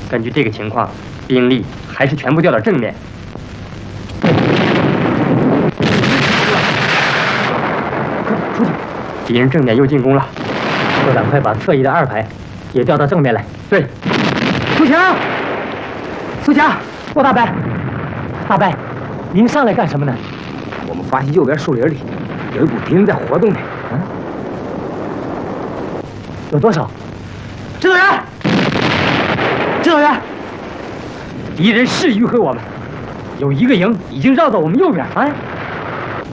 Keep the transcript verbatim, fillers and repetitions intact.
根据这个情况，兵力还是全部调到正面。快出去！敌人正面又进攻了，就赶快把侧翼的二排也调到正面来。对，苏强，苏强，郭大伯，大伯，您上来干什么呢？ 我们发现右边树林里有一股敌人在活动呢。 嗯，有多少？指导员，指导员，敌人是迂回我们，有一个营已经绕到我们右边。哎。